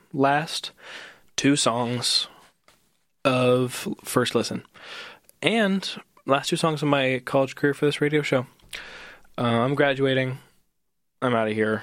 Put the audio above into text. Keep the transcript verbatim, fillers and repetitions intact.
last two songs of First Listen. And last two songs of my college career for this radio show. Uh, I'm graduating. I'm out of here.